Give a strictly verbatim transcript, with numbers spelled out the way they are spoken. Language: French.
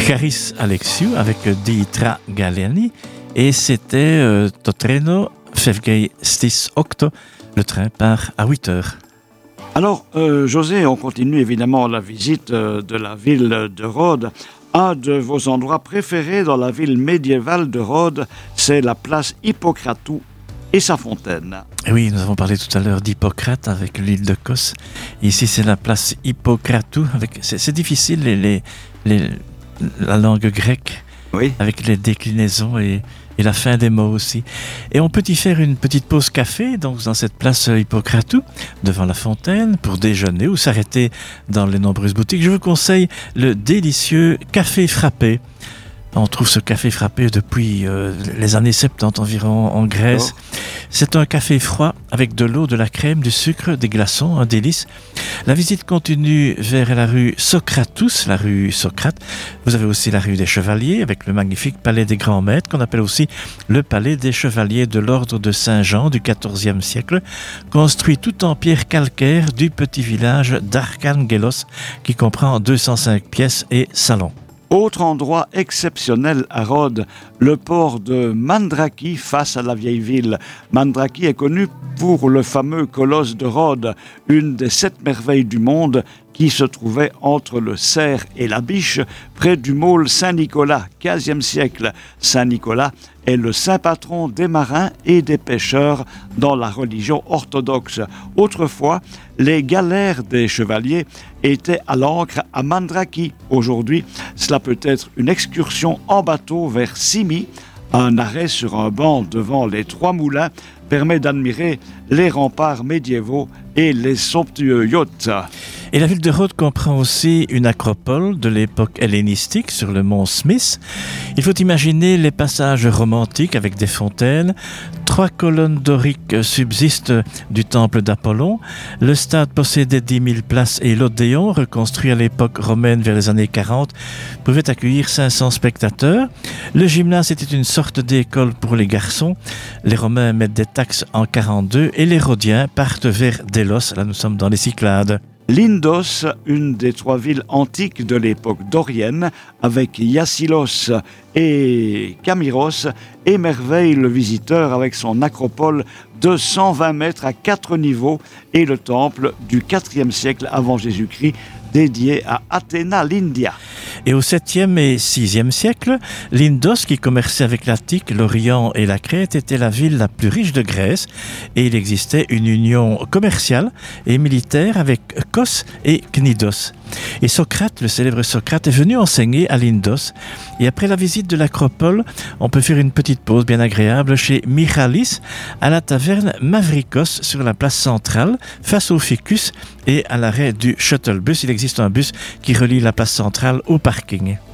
Charis Alexiou avec Ditra Galliani et c'était euh, Totreno Fevgei Stis Octo. Le train part à huit heures. Alors, euh, José, on continue évidemment la visite euh, de la ville de Rhodes. Un de vos endroits préférés dans la ville médiévale de Rhodes, c'est la place Hippocratou et sa fontaine. Et oui, nous avons parlé tout à l'heure d'Hippocrate avec l'île de Kos. Ici, c'est la place Hippocratou. Avec, c'est, c'est difficile, les, les, les, la langue grecque, oui. Avec les déclinaisons et, et la fin des mots aussi. Et on peut y faire une petite pause café, donc dans cette place Hippocratou, devant la fontaine, pour déjeuner ou s'arrêter dans les nombreuses boutiques. Je vous conseille le délicieux café frappé. On trouve ce café frappé depuis euh, les années soixante-dix environ en Grèce. Oh. C'est un café froid avec de l'eau, de la crème, du sucre, des glaçons, un délice. La visite continue vers la rue Socratus, la rue Socrate. Vous avez aussi la rue des Chevaliers avec le magnifique palais des Grands Maîtres qu'on appelle aussi le palais des Chevaliers de l'ordre de Saint-Jean du quatorzième siècle, construit tout en pierre calcaire du petit village d'Archangelos qui comprend deux cent cinq pièces et salons. Autre endroit exceptionnel à Rhodes, le port de Mandraki face à la vieille ville. Mandraki est connu pour le fameux colosse de Rhodes, une des sept merveilles du monde qui se trouvait entre le cerf et la biche, près du môle Saint-Nicolas, quinzième siècle. Saint-Nicolas est le saint patron des marins et des pêcheurs dans la religion orthodoxe. Autrefois, les galères des chevaliers étaient à l'ancre à Mandraki. Aujourd'hui, cela peut être une excursion en bateau vers Simi. Un arrêt sur un banc devant les trois moulins permet d'admirer les remparts médiévaux et les somptueux yachts. Et la ville de Rhodes comprend aussi une acropole de l'époque hellénistique sur le mont Smith. Il faut imaginer les passages romantiques avec des fontaines. Trois colonnes doriques subsistent du temple d'Apollon. Le stade possédait dix mille places et l'Odéon, reconstruit à l'époque romaine vers les années quarante, pouvait accueillir cinq cents spectateurs. Le gymnase était une sorte d'école pour les garçons. Les Romains mettent des taxes en quarante-deux et les Rhodiens partent vers Délos. Là, nous sommes dans les Cyclades. Lindos, une des trois villes antiques de l'époque dorienne, avec Iasylos et Camiros, émerveille le visiteur avec son acropole de cent vingt mètres à quatre niveaux et le temple du quatrième siècle avant Jésus-Christ, dédié à Athéna l'India. Et au septième et sixième siècle, Lindos, qui commerçait avec l'Attique, l'Orient et la Crète, était la ville la plus riche de Grèce et il existait une union commerciale et militaire avec Kos et Cnidos. Et Socrate, le célèbre Socrate, est venu enseigner à Lindos. Et après la visite de l'acropole, on peut faire une petite pause bien agréable chez Michalis, à la taverne Mavrikos, sur la place centrale, face au Ficus et à l'arrêt du shuttle bus. Il existe un bus qui relie la place centrale au parking.